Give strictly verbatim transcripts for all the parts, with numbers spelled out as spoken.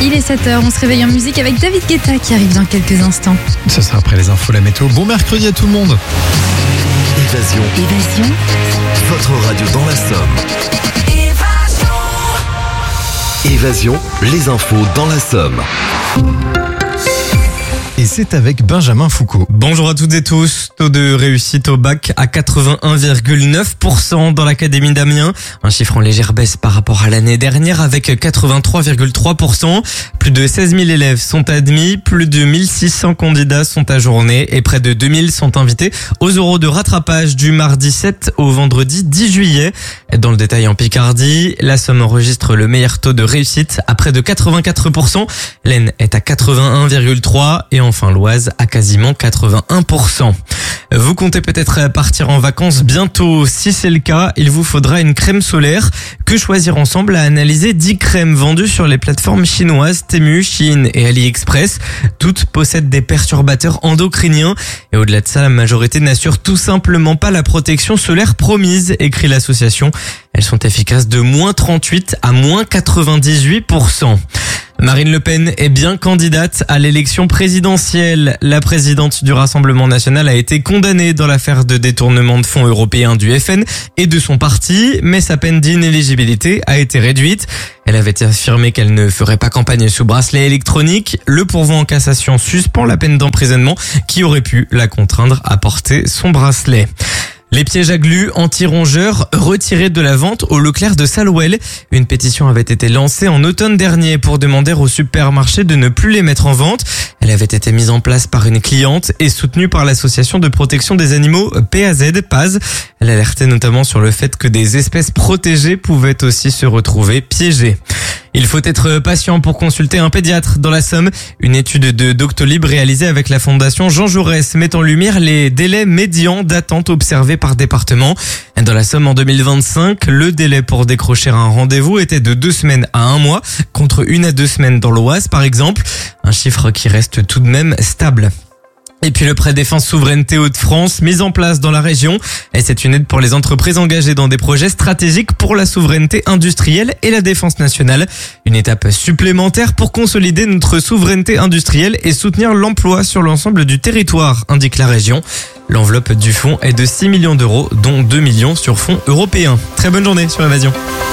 il est sept heures, on se réveille en musique avec David Guetta qui arrive dans quelques instants. Ça sera après les infos, la météo. Bon mercredi à tout le monde. Évasion. Évasion. Votre radio dans la Somme. Évasion, les infos dans la Somme. Et c'est avec Benjamin Foucault. Bonjour à toutes et tous. Taux de réussite au bac à quatre-vingt-un virgule neuf pour cent dans l'académie d'Amiens. Un chiffre en légère baisse par rapport à l'année dernière avec quatre-vingt-trois virgule trois pour cent. Plus de seize mille élèves sont admis, plus de mille six cents candidats sont ajournés et près de deux mille sont invités aux euros de rattrapage du mardi sept au vendredi dix juillet. Dans le détail en Picardie, la Somme enregistre le meilleur taux de réussite à près de quatre-vingt-quatre pour cent. L'Aisne est à quatre-vingt-un virgule trois pour cent et enfin l'Oise à quasiment quatre-vingt-un pour cent. Vous comptez peut-être partir en vacances bientôt. Si c'est le cas, il vous faudra une crème solaire. Que choisir ensemble a analysé dix crèmes vendues sur les plateformes chinoises Temu, Shein et AliExpress. Toutes possèdent des perturbateurs endocriniens. Et au-delà de ça, la majorité n'assure tout simplement pas la protection solaire promise, écrit l'association. Elles sont efficaces de moins trente-huit à moins quatre-vingt-dix-huit pour cent. Marine Le Pen est bien candidate à l'élection présidentielle. La présidente du Rassemblement national a été condamnée dans l'affaire de détournement de fonds européens du F N et de son parti, mais sa peine d'inéligibilité a été réduite. Elle avait affirmé qu'elle ne ferait pas campagne sous bracelet électronique. Le pourvoi en cassation suspend la peine d'emprisonnement qui aurait pu la contraindre à porter son bracelet. Les pièges à glu anti-rongeurs retirés de la vente au Leclerc de Salouel. Une pétition avait été lancée en automne dernier pour demander aux supermarchés de ne plus les mettre en vente. Elle avait été mise en place par une cliente et soutenue par l'association de protection des animaux P A Z, P A Z. Elle alertait notamment sur le fait que des espèces protégées pouvaient aussi se retrouver piégées. Il faut être patient pour consulter un pédiatre dans la Somme. Une étude de Doctolib réalisée avec la fondation Jean Jaurès met en lumière les délais médians d'attente observés par département. Dans la Somme en deux mille vingt-cinq, le délai pour décrocher un rendez-vous était de deux semaines à un mois, contre une à deux semaines dans l'Oise par exemple. Un chiffre qui reste tout de même stable. Et puis le prêt défense souveraineté Hauts-de-France, mis en place dans la région. Et c'est une aide pour les entreprises engagées dans des projets stratégiques pour la souveraineté industrielle et la défense nationale. Une étape supplémentaire pour consolider notre souveraineté industrielle et soutenir l'emploi sur l'ensemble du territoire, indique la région. L'enveloppe du fonds est de six millions d'euros, dont deux millions sur fonds européens. Très bonne journée sur Évasion.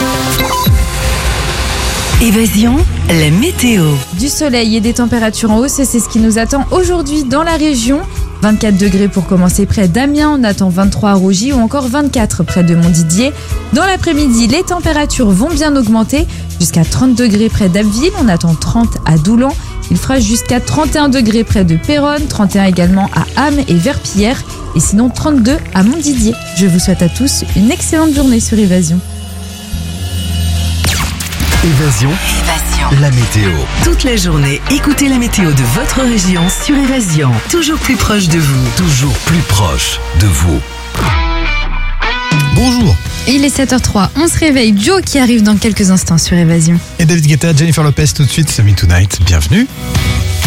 Évasion, la météo. Du soleil et des températures en hausse, et c'est ce qui nous attend aujourd'hui dans la région. vingt-quatre degrés pour commencer près d'Amiens, on attend vingt-trois à Rougy ou encore vingt-quatre près de Montdidier. Dans l'après-midi, les températures vont bien augmenter jusqu'à trente degrés près d'Abbeville, on attend trente à Doulan. Il fera jusqu'à trente et un degrés près de Péronne, trente et un également à Ham et Verpillière et sinon trente-deux à Montdidier. Je vous souhaite à tous une excellente journée sur Évasion. Évasion, Évasion. la météo. Toute la journée, écoutez la météo de votre région sur Évasion. Toujours plus proche de vous. Toujours plus proche de vous. Bonjour. Il est sept heures zéro trois, on se réveille. Joe qui arrive dans quelques instants sur Évasion. Et David Guetta, Jennifer Lopez tout de suite, c'est Me Tonight. Bienvenue.